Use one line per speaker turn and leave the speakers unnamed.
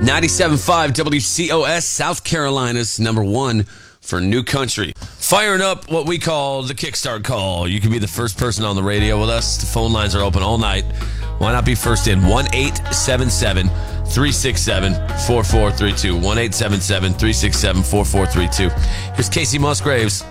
97.5 WCOS, South Carolina's number one for new country. Firing up what we call the Kickstart Call. You can be the first person on the radio with us. The phone lines are open all night. Why not be first in? 1-877-367-4432. 1-877-367-4432. Here's Casey Musgraves.